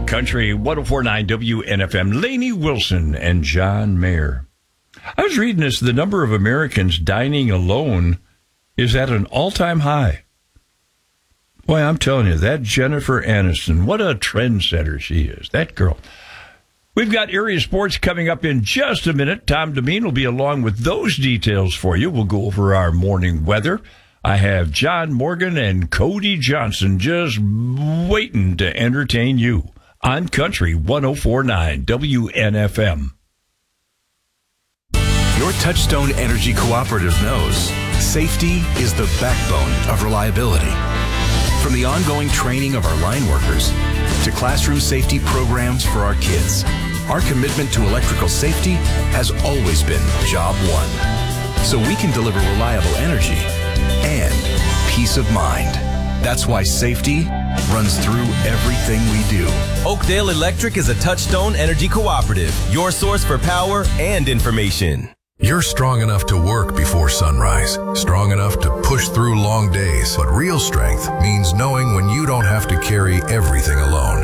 Country 104.9 WNFM. Lainey Wilson and John Mayer. I was reading this. The number of Americans dining alone is at an all-time high. Boy, I'm telling you, that Jennifer Aniston, what a trendsetter she is. That girl. We've got area sports coming up in just a minute. Tom Demeen will be along with those details for you. We'll go over our morning weather. I have John Morgan and Cody Johnson just waiting to entertain you on Country 104.9 WNFM. Your Touchstone Energy Cooperative knows safety is the backbone of reliability. From the ongoing training of our line workers to classroom safety programs for our kids, our commitment to electrical safety has always been job one. So we can deliver reliable energy and peace of mind. That's why safety runs through everything we do. Oakdale Electric is a Touchstone Energy Cooperative, your source for power and information. You're strong enough to work before sunrise, strong enough to push through long days. But real strength means knowing when you don't have to carry everything alone.